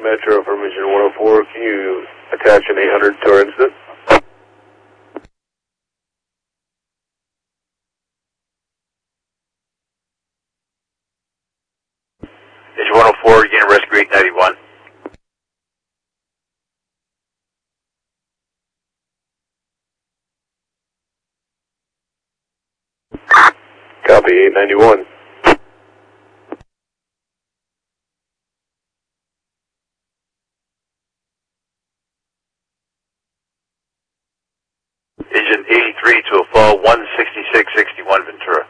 Metro from Mission 104. Can you attach an 800 to our incident? Mission 104, again, rescue 891. Copy, 891. Agent 83 to a fall 16661 Ventura.